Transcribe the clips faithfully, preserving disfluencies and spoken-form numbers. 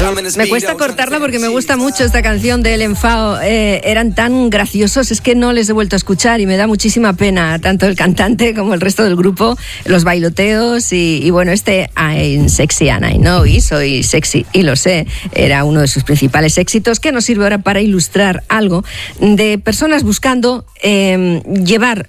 Me cuesta cortarla porque me gusta mucho esta canción de El Enfado. Eh, eran tan graciosos, es que no les he vuelto a escuchar y me da muchísima pena, tanto el cantante como el resto del grupo, los bailoteos y, y bueno, este I'm sexy and I know, y soy sexy y lo sé, era uno de sus principales éxitos, que nos sirve ahora para ilustrar algo de personas buscando eh, llevar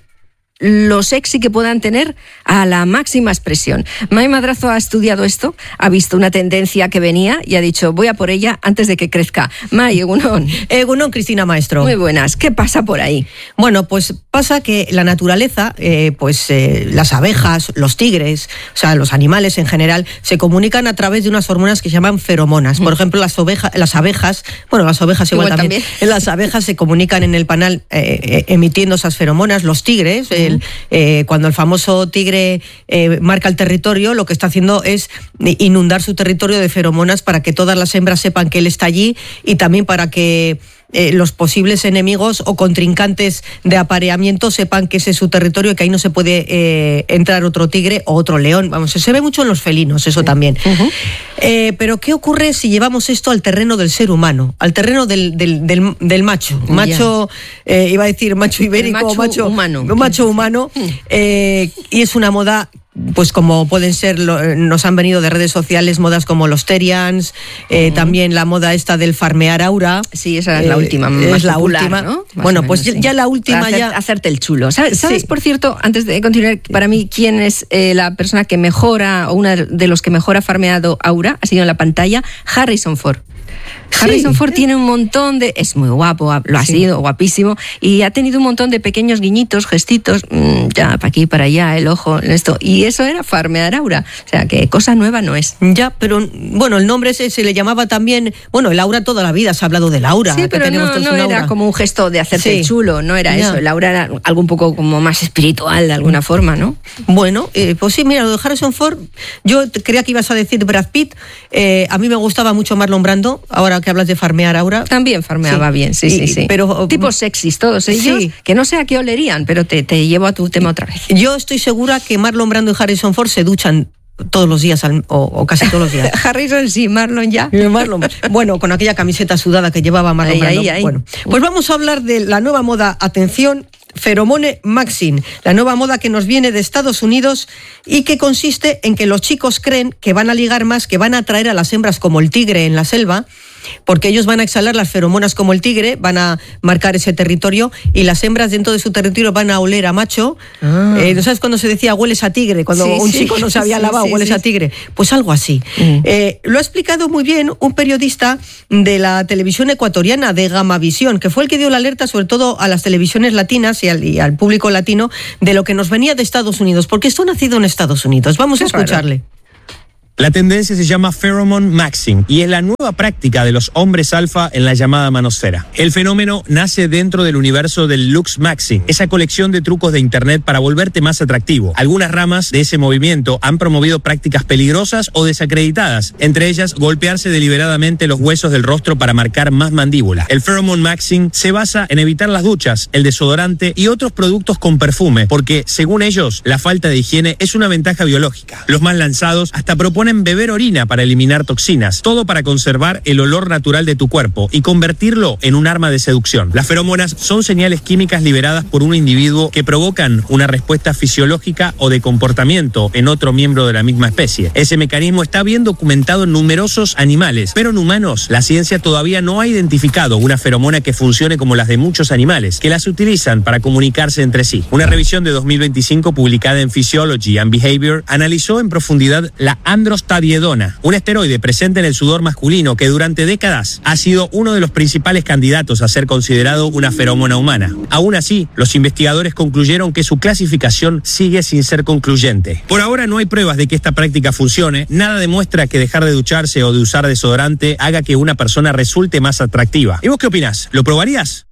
lo sexy que puedan tener a la máxima expresión. Mai Madrazo ha estudiado esto, ha visto una tendencia que venía y ha dicho, voy a por ella antes de que crezca. Mai, Egunon. Egunon, Cristina Maestro. Muy buenas. ¿Qué pasa por ahí? Bueno, pues pasa que la naturaleza, eh, pues eh, las abejas, los tigres, o sea, los animales en general, se comunican a través de unas hormonas que se llaman feromonas. Por ejemplo, las, oveja, las abejas, bueno, las ovejas igual, igual también, también, las abejas se comunican en el panal eh, emitiendo esas feromonas. Los tigres, eh, El, eh, cuando el famoso tigre eh, marca el territorio, lo que está haciendo es inundar su territorio de feromonas para que todas las hembras sepan que él está allí y también para que Eh, los posibles enemigos o contrincantes de apareamiento sepan que ese es su territorio y que ahí no se puede eh, entrar otro tigre o otro león. Vamos, se ve mucho en los felinos, eso también. Uh-huh. Eh, pero ¿qué ocurre si llevamos esto al terreno del ser humano? Al terreno del, del, del, del macho. Macho, yeah. eh, iba a decir macho ibérico, macho, macho humano. Macho humano. Eh, y es una moda, pues como pueden ser, nos han venido de redes sociales modas como los Terians, eh, uh-huh. también la moda esta del farmear aura. Sí, esa es la última, eh, más es la popular, última. ¿no? Bueno, pues menos, ya sí. la última hacer, ya... hacerte el chulo. ¿Sabes, ¿sabes sí. por cierto, antes de continuar, para mí, quién es eh, la persona que mejora, o una de los que mejor ha farmeado aura, ha sido en la pantalla, Harrison Ford. Harrison sí. Ford tiene un montón de... Es muy guapo, lo ha sí. sido, guapísimo, y ha tenido un montón de pequeños guiñitos, gestitos, mmm, ya, para aquí, para allá, el ojo, esto, y eso era farmear aura. O sea, que cosa nueva no es. Ya, pero, bueno, el nombre ese se le llamaba también... Bueno, el aura toda la vida se ha hablado del aura. Sí, pero que tenemos no, no era aura. Como un gesto de hacerte sí. el chulo, no era ya. eso. El aura era algo un poco como más espiritual, de alguna forma, ¿no? Bueno, eh, pues sí, mira, lo de Harrison Ford, yo creía que ibas a decir Brad Pitt, eh, a mí me gustaba mucho Marlon Brando, ahora que hablas de farmear aura. También farmeaba sí. bien, sí, y, sí, sí. Pero, tipos sexys todos ellos, sí. que no sé a qué olerían, pero te, te llevo a tu tema otra vez. Yo estoy segura que Marlon Brando y Harrison Ford se duchan todos los días, al, o, o casi todos los días. Harrison sí, Marlon ya. Marlon, bueno, con aquella camiseta sudada que llevaba Marlon ahí, Brando. Ahí, ahí. Bueno, pues vamos a hablar de la nueva moda, atención, Pheromone Maxing, la nueva moda que nos viene de Estados Unidos y que consiste en que los chicos creen que van a ligar más, que van a atraer a las hembras como el tigre en la selva, porque ellos van a exhalar las feromonas como el tigre, van a marcar ese territorio y las hembras dentro de su territorio van a oler a macho. Ah. Eh, ¿No sabes cuando se decía hueles a tigre? Cuando sí, un sí. chico no se había sí, lavado, sí, hueles sí. a tigre. Pues algo así. Mm. Eh, lo ha explicado muy bien un periodista de la televisión ecuatoriana, de Gamavisión, que fue el que dio la alerta sobre todo a las televisiones latinas y al, y al público latino de lo que nos venía de Estados Unidos, porque esto ha nacido en Estados Unidos. Vamos Qué a escucharle. Raro. La tendencia se llama Pheromone Maxing y es la nueva práctica de los hombres alfa en la llamada manosfera. El fenómeno nace dentro del universo del Lux Maxing, esa colección de trucos de internet para volverte más atractivo. Algunas ramas de ese movimiento han promovido prácticas peligrosas o desacreditadas, entre ellas golpearse deliberadamente los huesos del rostro para marcar más mandíbula. El Pheromone Maxing se basa en evitar las duchas, el desodorante y otros productos con perfume, porque, según ellos, la falta de higiene es una ventaja biológica. Los más lanzados hasta proponen beber orina para eliminar toxinas, todo para conservar el olor natural de tu cuerpo y convertirlo en un arma de seducción. Las feromonas son señales químicas liberadas por un individuo que provocan una respuesta fisiológica o de comportamiento en otro miembro de la misma especie. Ese mecanismo está bien documentado en numerosos animales, pero en humanos la ciencia todavía no ha identificado una feromona que funcione como las de muchos animales, que las utilizan para comunicarse entre sí. Una revisión de dos mil veinticinco publicada en Physiology and Behavior analizó en profundidad la androstenediona, un esteroide presente en el sudor masculino que durante décadas ha sido uno de los principales candidatos a ser considerado una feromona humana. Aún así, los investigadores concluyeron que su clasificación sigue sin ser concluyente. Por ahora no hay pruebas de que esta práctica funcione, nada demuestra que dejar de ducharse o de usar desodorante haga que una persona resulte más atractiva. ¿Y vos qué opinás? ¿Lo probarías?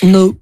No.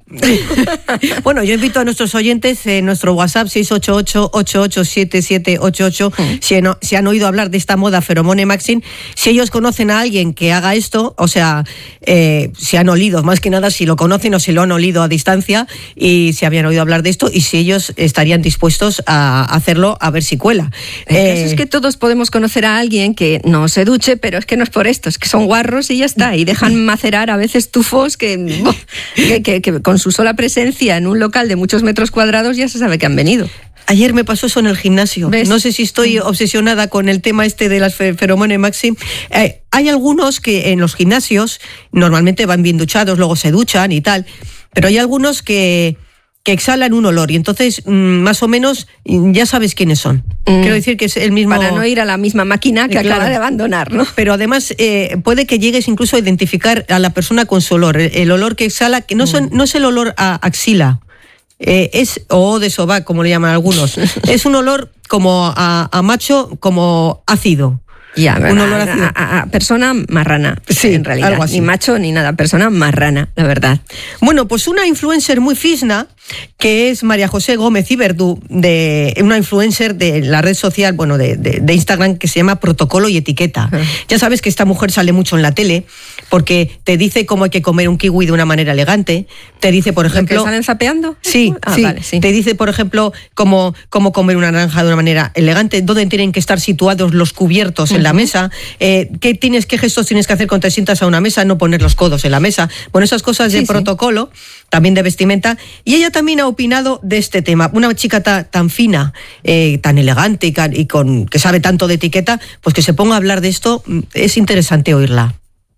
Bueno, yo invito a nuestros oyentes en nuestro WhatsApp seis ocho ocho, ocho ocho siete siete ocho ocho si, no, si han oído hablar de esta moda Pheromone Maxim, si ellos conocen a alguien que haga esto, o sea, eh, si han olido, más que nada si lo conocen o si lo han olido a distancia y si habían oído hablar de esto y si ellos estarían dispuestos a hacerlo a ver si cuela. El eh, caso es que todos podemos conocer a alguien que no se duche, pero es que no es por esto, es que son guarros y ya está, y dejan macerar a veces tufos que, que, que, que con su sola presencia en un local de muchos metros cuadrados ya se sabe que han venido. Ayer me pasó eso en el gimnasio. ¿Ves? No sé si estoy obsesionada con el tema este de las Pheromone Maxim. Eh, hay algunos que en los gimnasios normalmente van bien duchados, luego se duchan y tal, pero hay algunos que... que exhalan un olor y entonces más o menos ya sabes quiénes son. Mm. Quiero decir que es el mismo... Para no ir a la misma máquina que claro. acaba de abandonar, ¿no? Pero además eh, puede que llegues incluso a identificar a la persona con su olor. El, el olor que exhala, que no, son, mm. no es el olor a axila, eh, es o de sobac, como le llaman algunos. Es un olor como a, a macho, como ácido. Ya, un olor a, a, a persona marrana, sí, en realidad, algo así. Ni macho ni nada, persona marrana, la verdad. Bueno, pues una influencer muy fisna, que es María José Gómez Iberdú, de una influencer de la red social, bueno, de, de, de Instagram, que se llama Protocolo y Etiqueta. Uh-huh. Ya sabes que esta mujer sale mucho en la tele, porque te dice cómo hay que comer un kiwi de una manera elegante, te dice, por ejemplo... ¿Que salen zapeando? Sí, ah, sí. Vale, sí. Te dice, por ejemplo, cómo, cómo comer una naranja de una manera elegante, dónde tienen que estar situados los cubiertos uh-huh. en la mesa, eh, qué tienes, qué gestos tienes que hacer cuando te sientas a una mesa, no poner los codos en la mesa. Bueno, esas cosas de sí, protocolo, sí. también de vestimenta. Y ella también ha opinado de este tema. Una chica ta, tan fina, eh, tan elegante y, y con, que sabe tanto de etiqueta, pues que se ponga a hablar de esto, es interesante oírla.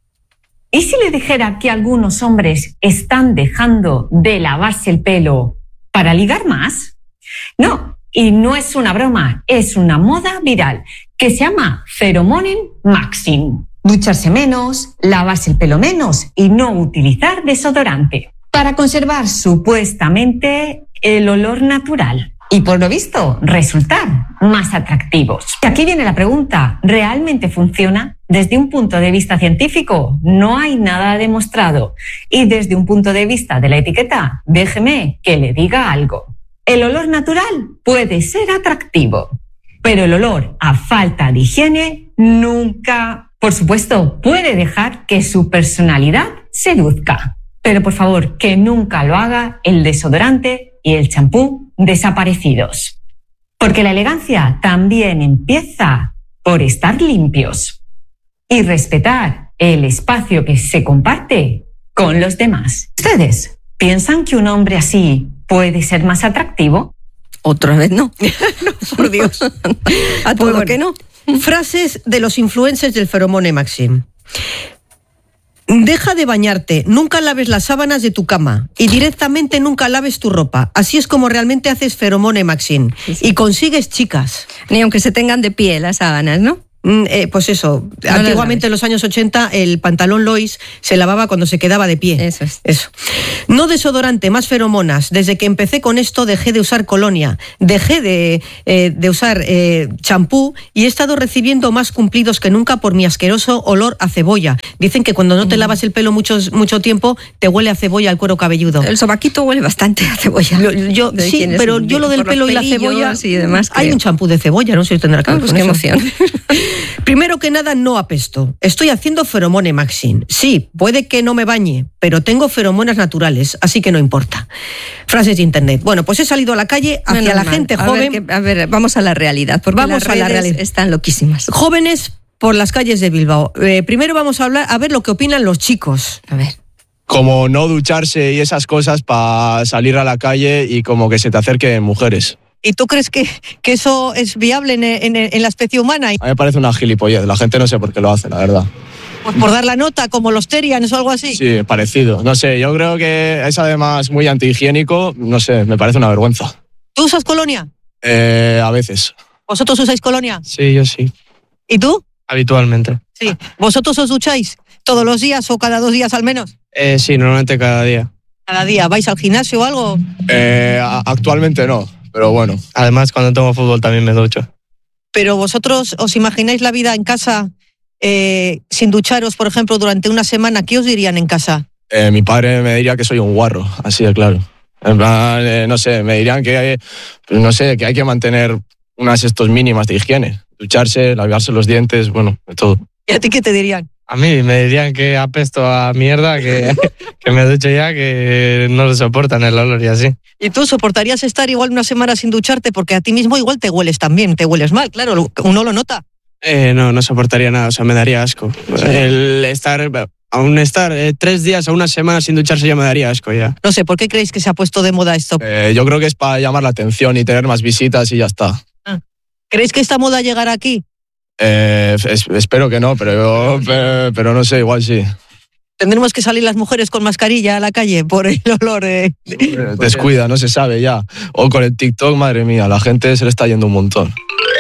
¿Y si le dijera que algunos hombres están dejando de lavarse el pelo para ligar más? No, y no es una broma, es una moda viral que se llama Pheromone Maxim. Ducharse menos, lavarse el pelo menos y no utilizar desodorante para conservar supuestamente el olor natural y, por lo visto, resultar más atractivos. Y aquí viene la pregunta, ¿realmente funciona? Desde un punto de vista científico, no hay nada demostrado. Y desde un punto de vista de la etiqueta, déjeme que le diga algo. El olor natural puede ser atractivo, pero el olor a falta de higiene nunca, por supuesto, puede dejar que su personalidad seduzca. Pero por favor, que nunca lo haga el desodorante y el champú desaparecidos. Porque la elegancia también empieza por estar limpios y respetar el espacio que se comparte con los demás. ¿Ustedes piensan que un hombre así puede ser más atractivo? Otra vez no. No, por Dios. ¿A todo bueno, que no? Frases de los influencers del Pheromone Maxim. Deja de bañarte, nunca laves las sábanas de tu cama y directamente nunca laves tu ropa. Así es como realmente haces Pheromone Maxim sí, sí. y consigues chicas. Ni aunque se tengan de pie las sábanas, ¿no? Eh, pues eso, no antiguamente en los años ochenta el pantalón Lois se lavaba cuando se quedaba de pie. Eso es. Eso. No desodorante, más feromonas. Desde que empecé con esto dejé de usar colonia, dejé de, eh, de usar champú eh, y he estado recibiendo más cumplidos que nunca por mi asqueroso olor a cebolla. Dicen que cuando no te lavas el pelo mucho, mucho tiempo te huele a cebolla el cuero cabelludo. El sobaquito huele bastante a cebolla. Yo, yo, sí, pero yo lo del pelo y la cebolla... Y demás, hay creo. un champú de cebolla, no sé si tendrá que ver ah, pues con qué eso. emoción. Primero que nada, no apesto. Estoy haciendo Pheromone Maxim. Sí, puede que no me bañe, pero tengo feromonas naturales, así que no importa. Frases de internet. Bueno, pues he salido a la calle hacia Menos la mal. gente a joven. Ver, que, a ver, vamos a la realidad, porque vamos las redes a la realidad. Están loquísimas. Jóvenes por las calles de Bilbao. Eh, primero vamos a hablar a ver lo que opinan los chicos. A ver. Como no ducharse y esas cosas para salir a la calle y como que se te acerquen mujeres. ¿Y tú crees que, que eso es viable en, en, en la especie humana? A mí me parece una gilipollez, la gente no sé por qué lo hace, la verdad. Pues por dar la nota, como los Terians o algo así. Sí, parecido. No sé, yo creo que es además muy antihigiénico, no sé, me parece una vergüenza. ¿Tú usas colonia? Eh, a veces. ¿Vosotros usáis colonia? Sí, yo sí. ¿Y tú? Habitualmente. Sí. ¿Vosotros os ducháis todos los días o cada dos días al menos? Eh, sí, normalmente cada día. ¿Cada día? ¿Vais al gimnasio o algo? Eh, actualmente no. Pero bueno. Además, cuando tengo fútbol también me ducho. Pero vosotros, ¿os imagináis la vida en casa eh, sin ducharos, por ejemplo, durante una semana? ¿Qué os dirían en casa? Eh, mi padre me diría que soy un guarro, así de claro. En plan, eh, no sé, me dirían que hay, no sé, que hay que mantener unas estos mínimas de higiene. Ducharse, lavarse los dientes, bueno, de todo. ¿Y a ti qué te dirían? A mí me dirían que apesto a mierda, que, que me ducho ya, que no lo soportan el olor y así. ¿Y tú soportarías estar igual una semana sin ducharte? Porque a ti mismo igual te hueles también, te hueles mal, claro, uno lo nota. Eh, no, no soportaría nada, o sea, me daría asco. El estar, aún estar eh, tres días o una semana sin ducharse ya me daría asco ya. No sé, ¿por qué creéis que se ha puesto de moda esto? Eh, yo creo que es para llamar la atención y tener más visitas y ya está. ¿Creéis que esta moda llegará aquí? Eh, es, espero que no, pero, yo, pero, pero no sé, igual sí. ¿Tendremos que salir las mujeres con mascarilla a la calle por el olor? Eh? Descuida, no se sabe ya. O con el TikTok, madre mía, la gente se le está yendo un montón.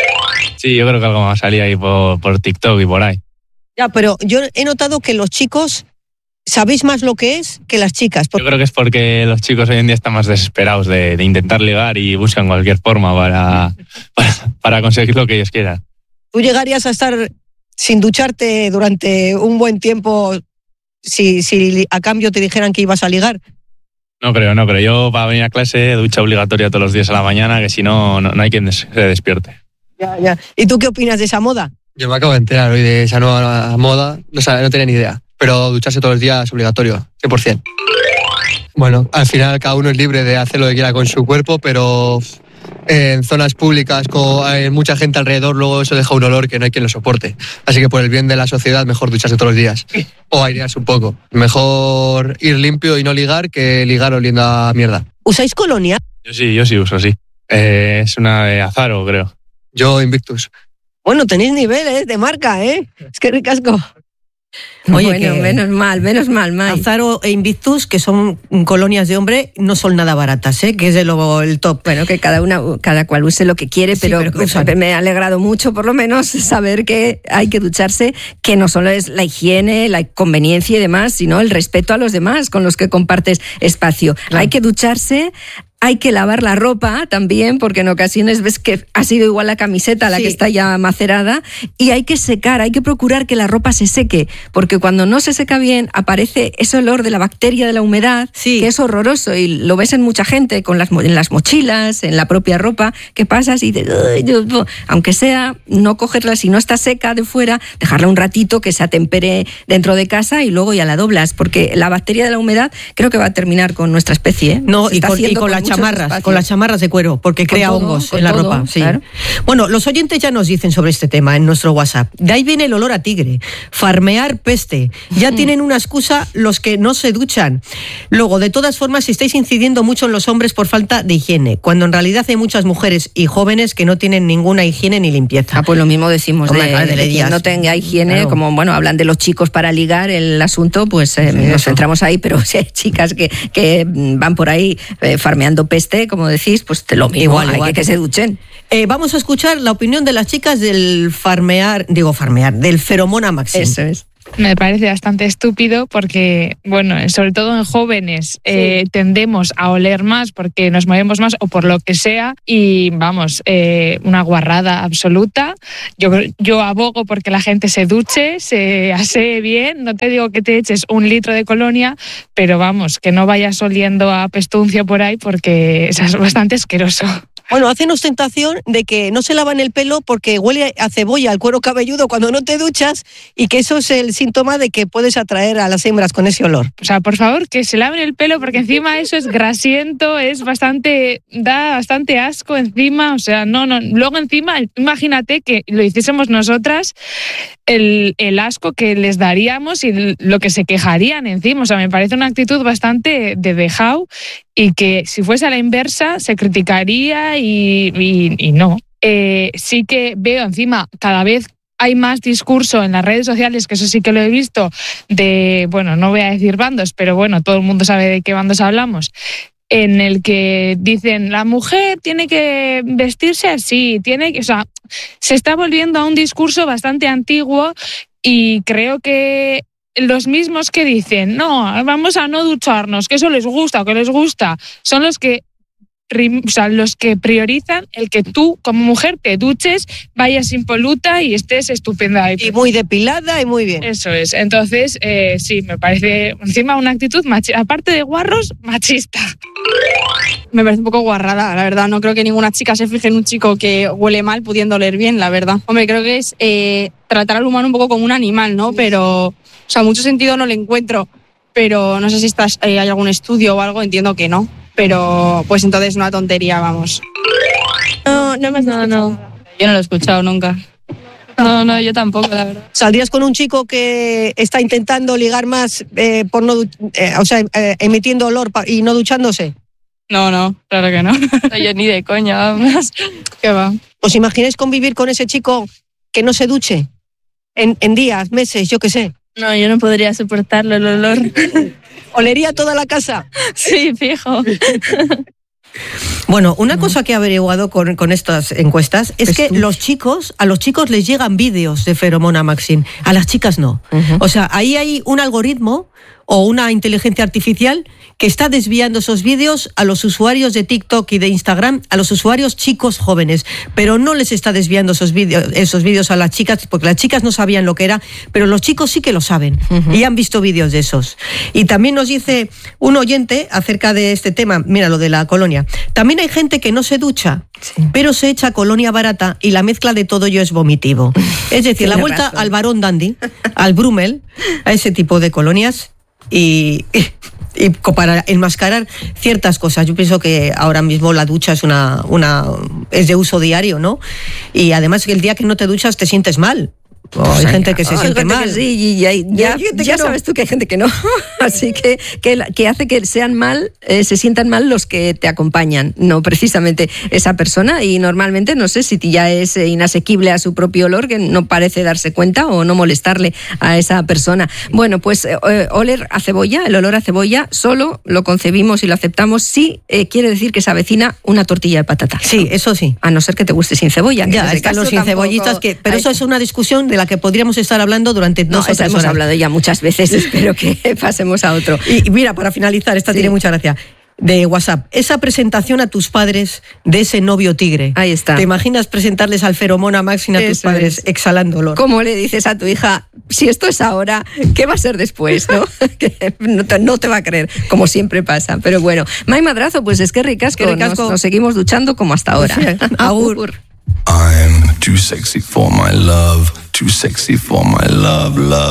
Sí, yo creo que algo va a salir ahí por, por TikTok y por ahí. Ya, pero yo he notado que los chicos sabéis más lo que es que las chicas. Yo creo que es porque los chicos hoy en día están más desesperados de, de intentar ligar y buscan cualquier forma para, para, para conseguir lo que ellos quieran. ¿Tú llegarías a estar sin ducharte durante un buen tiempo si, si a cambio te dijeran que ibas a ligar? No creo, no creo. Yo para venir a clase ducha obligatoria todos los días a la mañana, que si no, no, no hay quien se despierte. Ya, ya. ¿Y tú qué opinas de esa moda? Yo me acabo de enterar hoy de esa nueva moda, no, no tenía ni idea, pero ducharse todos los días es obligatorio, cien por ciento. Bueno, al final cada uno es libre de hacer lo que quiera con su cuerpo, pero en zonas públicas con hay mucha gente alrededor, luego eso deja un olor que no hay quien lo soporte. Así que por el bien de la sociedad, mejor ducharse todos los días. O airearse un poco. Mejor ir limpio y no ligar que ligar oliendo a mierda. ¿Usáis colonia? Yo sí, yo sí uso, sí. Eh, es una de Azaro, creo. Yo Invictus. Bueno, tenéis niveles de marca, ¿eh? Es que ricasco. Oye, bueno, que menos mal, menos mal, Mai. Azaro e Invictus, que son colonias de hombre, no son nada baratas, ¿eh? Que es de lo, el top. Bueno, que cada una, cada cual use lo que quiere, sí, pero, pero me ha alegrado mucho, por lo menos, saber que hay que ducharse, que no solo es la higiene, la conveniencia y demás, sino el respeto a los demás con los que compartes espacio. Claro. Hay que ducharse. Hay que lavar la ropa también, porque en ocasiones ves que ha sido igual la camiseta la sí. que está ya macerada, y hay que secar, hay que procurar que la ropa se seque, porque cuando no se seca bien aparece ese olor de la bacteria de la humedad, sí. que es horroroso, y lo ves en mucha gente, con las, en las mochilas, en la propia ropa, que pasas y dices, aunque sea, no cogerla si no está seca de fuera, dejarla un ratito que se atempere dentro de casa y luego ya la doblas, porque la bacteria de la humedad creo que va a terminar con nuestra especie, ¿eh? No, y con, y con la chamarras, espacios. Con las chamarras de cuero, porque crea todo, hongos en la todo, ropa. Sí. Claro. Bueno, los oyentes ya nos dicen sobre este tema en nuestro WhatsApp. De ahí viene el olor a tigre. Farmear peste. Ya mm. tienen una excusa los que no se duchan. Luego, de todas formas, estáis incidiendo mucho en los hombres por falta de higiene, cuando en realidad hay muchas mujeres y jóvenes que no tienen ninguna higiene ni limpieza. Ah, pues lo mismo decimos de, de, de, de quien no tenga higiene, claro. Como bueno, hablan de los chicos para ligar el asunto, pues eh, sí, nos centramos ahí, pero si hay chicas que, que van por ahí eh, farmeando peste, como decís, pues te lo mismo, igual, hay igual. Que, que se duchen. Eh, vamos a escuchar la opinión de las chicas del farmear, digo farmear, del feromona máximo. Eso es. Me parece bastante estúpido porque, bueno, sobre todo en jóvenes sí. eh, tendemos a oler más porque nos movemos más o por lo que sea y, vamos, eh, una guarrada absoluta. Yo, yo abogo porque la gente se duche, se asee bien, no te digo que te eches un litro de colonia, pero vamos, que no vayas oliendo a pestuncio por ahí porque es bastante asqueroso. Bueno, hacen ostentación de que no se lavan el pelo porque huele a cebolla al cuero cabelludo cuando no te duchas y que eso es el síntoma de que puedes atraer a las hembras con ese olor. O sea, por favor, que se laven el pelo porque encima eso es grasiento, es bastante, da bastante asco encima, o sea, no, no. Luego encima, imagínate que lo hiciésemos nosotras, el, el asco que les daríamos y lo que se quejarían encima, o sea, me parece una actitud bastante de dejao y que si fuese a la inversa se criticaría y, y, y no. Eh, sí que veo encima cada vez hay más discurso en las redes sociales, que eso sí que lo he visto, de, bueno, no voy a decir bandos, pero bueno, todo el mundo sabe de qué bandos hablamos, en el que dicen, la mujer tiene que vestirse así, tiene que, o sea, se está volviendo a un discurso bastante antiguo y creo que los mismos que dicen, no, vamos a no ducharnos, que eso les gusta o que les gusta, son los que prim- o sea, los que priorizan el que tú, como mujer, te duches, vayas impoluta y estés estupenda. Y muy depilada y muy bien. Eso es. Entonces, eh, sí, me parece encima una actitud machista. Aparte de guarros, machista. Me parece un poco guarrada, la verdad. No creo que ninguna chica se fije en un chico que huele mal pudiendo oler bien, la verdad. Hombre, creo que es eh, tratar al humano un poco como un animal, ¿no? Pero, o sea, mucho sentido no le encuentro. Pero no sé si estás, eh, hay algún estudio o algo, entiendo que no. Pero, pues entonces una tontería, vamos. No, no me no, no. Yo no lo he escuchado nunca. No, no, yo tampoco, la verdad. ¿Saldrías con un chico que está intentando ligar más eh, por no, eh, o sea, eh, emitiendo olor pa- y no duchándose? No, no, claro que no. No, yo ni de coña, vamos. ¿Qué va? ¿Os imagináis convivir con ese chico que no se duche? En, en días, meses, yo qué sé. No, yo no podría soportarlo, el olor. ¿Olería toda la casa? Sí, fijo. Bueno, una cosa que he averiguado con, con estas encuestas es que los chicos, a los chicos les llegan vídeos de Feromona Maxim, a las chicas no. Uh-huh. O sea, ahí hay un algoritmo o una inteligencia artificial que está desviando esos vídeos a los usuarios de TikTok y de Instagram, a los usuarios chicos jóvenes, pero no les está desviando esos vídeos, esos vídeos a las chicas, porque las chicas no sabían lo que era, pero los chicos sí que lo saben, uh-huh. y han visto vídeos de esos. Y también nos dice un oyente acerca de este tema, mira lo de la colonia, también hay gente que no se ducha, sí. pero se echa colonia barata y la mezcla de todo ello es vomitivo. Es decir, la vuelta razón. al varón dandy, al Brummel, a ese tipo de colonias, y, y para enmascarar ciertas cosas. Yo pienso que ahora mismo la ducha es una, una es de uso diario, ¿no? Y además el día que no te duchas te sientes mal. Oh, hay gente que se siente mal. Que sí, y ya, ya, ya, ya sabes tú que hay gente que no. Así que, que, que hace que sean mal, eh, se sientan mal los que te acompañan, no precisamente esa persona. Y normalmente, no sé si ya es inasequible a su propio olor, que no parece darse cuenta o no molestarle a esa persona. Bueno, pues eh, oler a cebolla, el olor a cebolla, solo lo concebimos y lo aceptamos si eh, quiere decir que se avecina una tortilla de patata. Sí, eso sí. A no ser que te guste sin cebolla. Ya, están los sin cebollitas, que, pero hay... eso es una discusión de la que podríamos estar hablando durante dos no, o tres hemos horas. hablado ya muchas veces, espero que pasemos a otro. Y, y mira, para finalizar, esta sí. tiene mucha gracia, de WhatsApp, esa presentación a tus padres de ese novio tigre. Ahí está. ¿Te imaginas presentarles al Feromona Maxim a tus Eso padres es. exhalando olor? ¿Cómo le dices a tu hija, si esto es ahora, qué va a ser después, no? Que no, te, no te va a creer, como siempre pasa. Pero bueno, Mai Madrazo, pues es que ricasco, que ricasco. Nos, nos seguimos duchando como hasta ahora. Sí. Agur. I'm too sexy for my love, too sexy for my love, love.